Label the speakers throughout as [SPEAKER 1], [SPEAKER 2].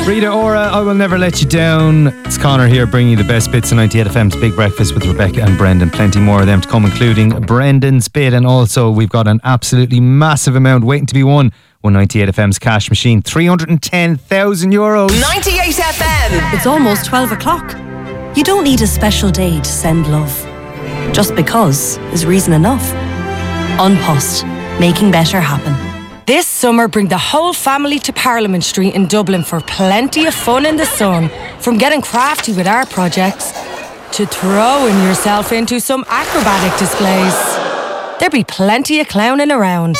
[SPEAKER 1] Rita Ora, I Will Never Let You Down. It's Connor here bringing you the best bits of 98 FM's Big Breakfast with Rebecca and Brendan. Plenty more of them to come, including Brendan's bit, and also we've got an absolutely massive amount waiting to be won. 98 FM's cash machine, €310,000.
[SPEAKER 2] 98 FM.
[SPEAKER 3] It's almost 12 o'clock. You don't need a special day to send love. Just because is reason enough. An Post, making better happen.
[SPEAKER 4] This summer, bring the whole family to Parliament Street in Dublin for plenty of fun in the sun. From getting crafty with our projects to throwing yourself into some acrobatic displays. There'll be plenty of clowning around.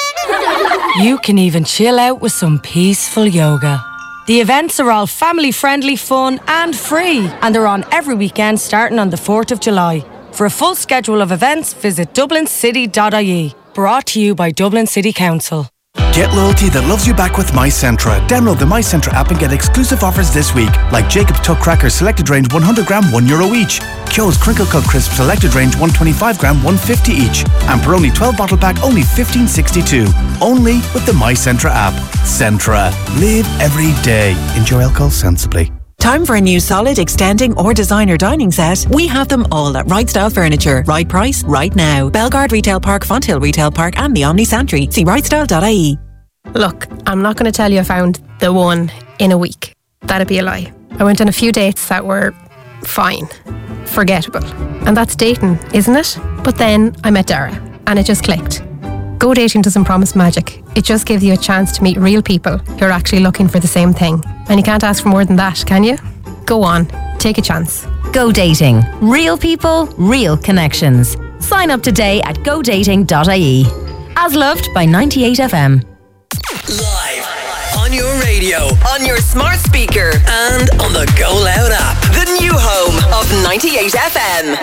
[SPEAKER 4] You can even chill out with some peaceful yoga. The events are all family-friendly, fun and free, and they're on every weekend starting on the 4th of July. For a full schedule of events, visit dublincity.ie. Brought to you by Dublin City Council.
[SPEAKER 5] Get loyalty that loves you back with MyCentra. Download the MyCentra app and get exclusive offers this week, like Jacob's Tuck Crackers selected range 100 gram, €1 each. Kyo's Crinkle Cut Crisp selected range 125 gram, $1.50 each. And Peroni 12 bottle pack, only $15.62. Only with the MyCentra app. Centra. Live every day. Enjoy alcohol sensibly.
[SPEAKER 6] Time for a new solid, extending or designer dining set? We have them all at Right Style Furniture. Right price, right now. Belgard Retail Park, Fonthill Retail Park and the Omni Santry. See rightstyle.ie.
[SPEAKER 7] Look, I'm not going to tell you I found the one in a week. That'd be a lie. I went on a few dates that were fine, forgettable. And that's dating, isn't it? But then I met Dara and it just clicked. Go dating doesn't promise magic. It just gives you a chance to meet real people who are actually looking for the same thing. And you can't ask for more than that, can you? Go on, take a chance.
[SPEAKER 8] Go dating. Real people, real connections. Sign up today at godating.ie. As loved by 98 FM.
[SPEAKER 2] Live on your radio, on your smart speaker, and on the Go Loud app. The new home of 98 FM.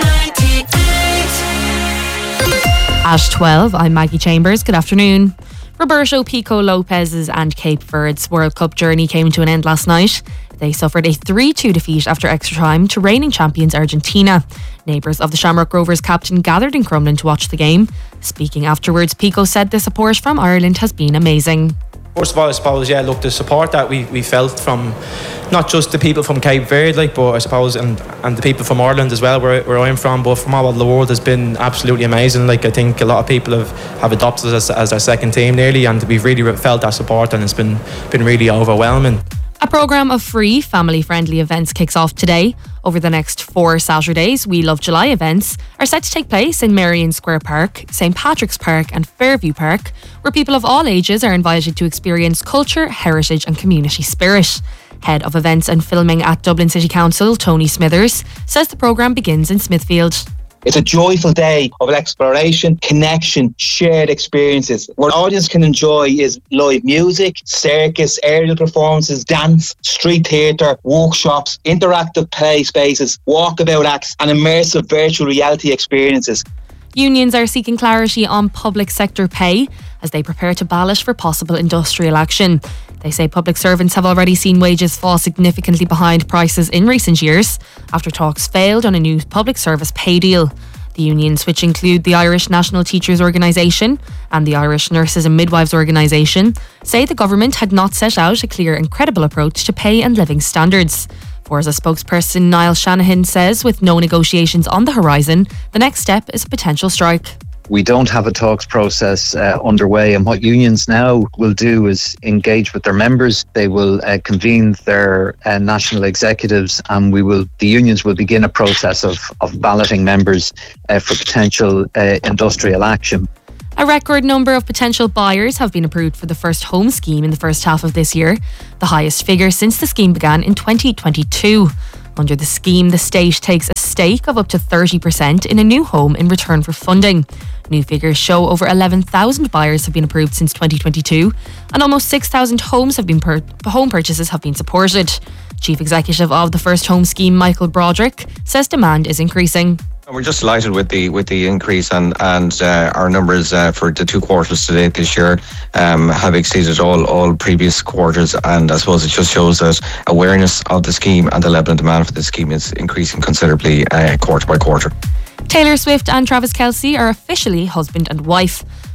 [SPEAKER 2] 98.
[SPEAKER 9] At 12, I'm Maggie Chambers. Good afternoon. Roberto Pico Lopez's and Cape Verde's World Cup journey came to an end last night. They suffered a 3-2 defeat after extra time to reigning champions Argentina. Neighbours of the Shamrock Rovers captain gathered in Crumlin to watch the game. Speaking afterwards, Pico said the support from Ireland has been amazing.
[SPEAKER 10] First of all, I suppose, the support that we felt from not just the people from Cape Verde, but I suppose, and the people from Ireland as well, where I'm from, but from all over the world, has been absolutely amazing. I think a lot of people have adopted us as their second team nearly, and we've really felt that support, and it's been really overwhelming.
[SPEAKER 9] A programme of free, family-friendly events kicks off today. Over the next 4 Saturdays, We Love July events are set to take place in Merrion Square Park, St Patrick's Park and Fairview Park, where people of all ages are invited to experience culture, heritage and community spirit. Head of Events and Filming at Dublin City Council, Tony Smithers, says the programme begins in Smithfield.
[SPEAKER 11] It's a joyful day of exploration, connection, shared experiences. What audience can enjoy is live music, circus, aerial performances, dance, street theatre, workshops, interactive play spaces, walkabout acts and immersive virtual reality experiences.
[SPEAKER 9] Unions are seeking clarity on public sector pay as they prepare to ballot for possible industrial action. They say public servants have already seen wages fall significantly behind prices in recent years after talks failed on a new public service pay deal. The unions, which include the Irish National Teachers Organisation and the Irish Nurses and Midwives Organisation, say the government had not set out a clear and credible approach to pay and living standards. Forza spokesperson Niall Shanahan says with no negotiations on the horizon, the next step is a potential strike.
[SPEAKER 12] We don't have a talks process underway, and what unions now will do is engage with their members. They will convene their national executives, and the unions will begin a process of balloting members for potential industrial action.
[SPEAKER 9] A record number of potential buyers have been approved for the First Home scheme in the first half of this year, the highest figure since the scheme began in 2022. Under the scheme, the state takes a stake of up to 30% in a new home in return for funding. New figures show over 11,000 buyers have been approved since 2022, and almost 6,000 home purchases have been supported. Chief Executive of the First Home scheme, Michael Broderick, says demand is increasing.
[SPEAKER 13] We're just delighted with the increase, and our numbers for the 2 quarters to date this year have exceeded all previous quarters, and I suppose it just shows that awareness of the scheme and the level of demand for the scheme is increasing considerably quarter by quarter.
[SPEAKER 9] Taylor Swift and Travis Kelce are officially husband and wife.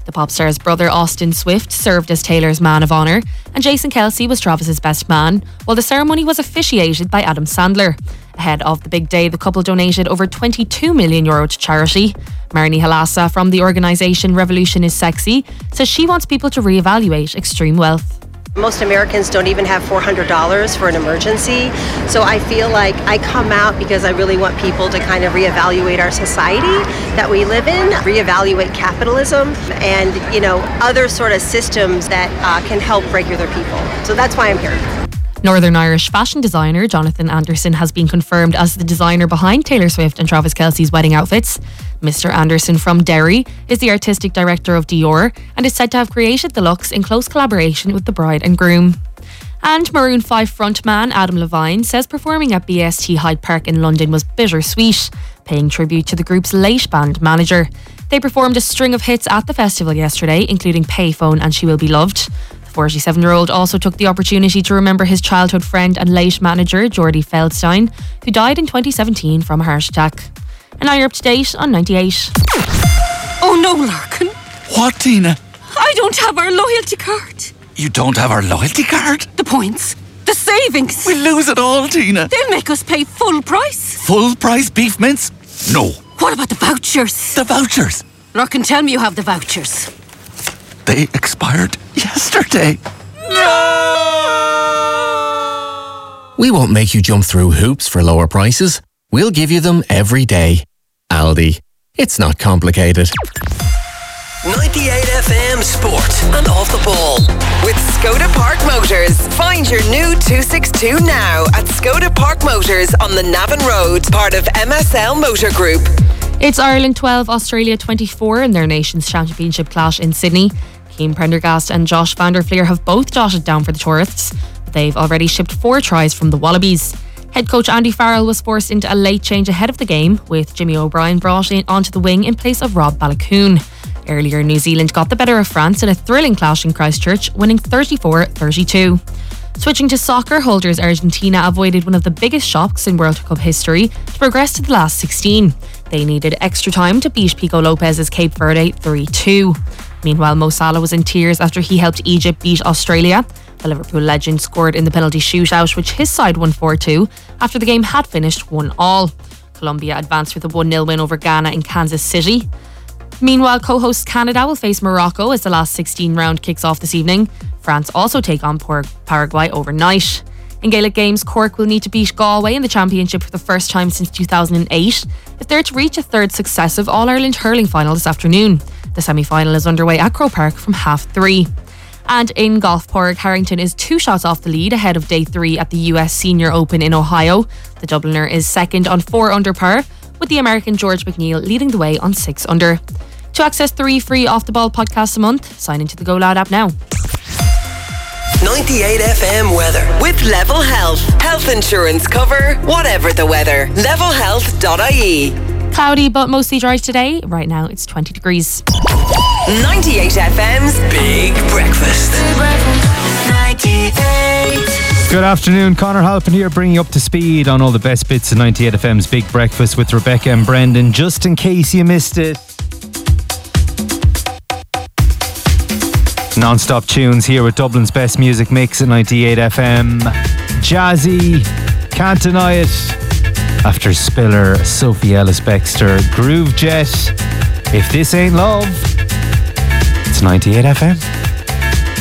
[SPEAKER 9] The pop star's brother Austin Swift served as Taylor's man of honour, and Jason Kelce was Travis's best man, while the ceremony was officiated by Adam Sandler. Ahead of the big day, the couple donated over €22 million to charity. Marnie Halassa from the organisation Revolution is Sexy says she wants people to reevaluate extreme wealth.
[SPEAKER 14] Most Americans don't even have $400 for an emergency. So I feel like I come out because I really want people to kind of reevaluate our society that we live in, reevaluate capitalism and, other sort of systems that can help regular people. So that's why I'm here.
[SPEAKER 9] Northern Irish fashion designer Jonathan Anderson has been confirmed as the designer behind Taylor Swift and Travis Kelce's wedding outfits. Mr. Anderson from Derry is the artistic director of Dior and is said to have created the looks in close collaboration with the bride and groom. And Maroon 5 frontman Adam Levine says performing at BST Hyde Park in London was bittersweet, paying tribute to the group's late band manager. They performed a string of hits at the festival yesterday, including Payphone and She Will Be Loved. The 47-year-old also took the opportunity to remember his childhood friend and late manager, Jordi Feldstein, who died in 2017 from a heart attack. And now you're up to date on 98.
[SPEAKER 15] Oh no, Larkin.
[SPEAKER 16] What, Tina?
[SPEAKER 15] I don't have our loyalty card.
[SPEAKER 16] You don't have our loyalty card?
[SPEAKER 15] The points. The savings.
[SPEAKER 16] We'll lose it all, Tina.
[SPEAKER 15] They'll make us pay full price.
[SPEAKER 16] Full price beef mince? No.
[SPEAKER 15] What about the vouchers?
[SPEAKER 16] The vouchers?
[SPEAKER 15] Larkin, tell me you have the vouchers.
[SPEAKER 16] They expired yesterday.
[SPEAKER 17] No! We won't make you jump through hoops for lower prices. We'll give you them every day. Aldi. It's not complicated.
[SPEAKER 2] 98 FM Sport and Off the Ball with Skoda Park Motors. Find your new 262 now at Skoda Park Motors on the Navan Road, part of MSL Motor Group.
[SPEAKER 9] It's Ireland 12, Australia 24 in their Nations Championship clash in Sydney. Keane Prendergast and Josh van der Fleer have both jotted down for the tourists, but they've already shipped 4 tries from the Wallabies. Head coach Andy Farrell was forced into a late change ahead of the game, with Jimmy O'Brien brought in onto the wing in place of Rob Balakoon. Earlier, New Zealand got the better of France in a thrilling clash in Christchurch, winning 34-32. Switching to soccer, holders Argentina avoided one of the biggest shocks in World Cup history to progress to the last 16. They needed extra time to beat Pico Lopez's Cape Verde 3-2. Meanwhile, Mo Salah was in tears after he helped Egypt beat Australia. The Liverpool legend scored in the penalty shootout, which his side won 4-2 after the game had finished 1-1. Colombia advanced with a 1-0 win over Ghana in Kansas City. Meanwhile, co-hosts Canada will face Morocco as the last 16 round kicks off this evening. France also take on Paraguay overnight. In Gaelic games, Cork will need to beat Galway in the championship for the first time since 2008 if they're to reach a third successive All-Ireland hurling final this afternoon. The semi-final is underway at Croke Park from 3:30. And in golf, Padraig Harrington is 2 shots off the lead ahead of day 3 at the US Senior Open in Ohio. The Dubliner is second on 4 under par, with the American George McNeil leading the way on 6 under. To access 3 free Off the Ball podcasts a month, sign into the Go Loud app now.
[SPEAKER 2] 98 FM weather with Level Health. Health insurance cover, whatever the weather. Levelhealth.ie.
[SPEAKER 9] Cloudy but mostly dry today. Right now it's 20 degrees.
[SPEAKER 2] 98 FM's Big Breakfast. 98.
[SPEAKER 1] Good afternoon, Conor Halpin here, bringing you up to speed on all the best bits of 98 FM's Big Breakfast with Rebecca and Brendan, just in case you missed it. Non-stop tunes here with Dublin's best music mix at 98 FM. Jazzy, Can't Deny It. After Spiller, Sophie Ellis-Bextor, Groove Jet. If This Ain't Love, it's 98 FM.